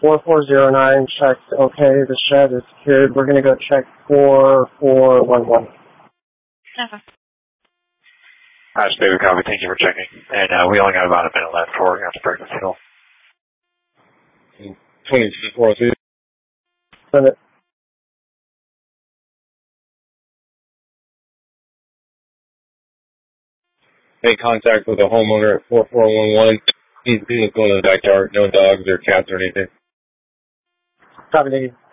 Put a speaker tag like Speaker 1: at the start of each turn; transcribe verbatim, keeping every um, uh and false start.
Speaker 1: four four zero nine checked okay. The shed is secured. We're going to go check four four one one.
Speaker 2: Okay.
Speaker 3: All right, baby copy. Thank you for checking. And uh, we only got about a minute left before we have to break the signal.
Speaker 4: twenty-four oh two.
Speaker 1: Limit.
Speaker 4: Make contact with a homeowner at four four one one. He's going to go in the backyard. No dogs or cats or anything.
Speaker 1: Copy, Nicky.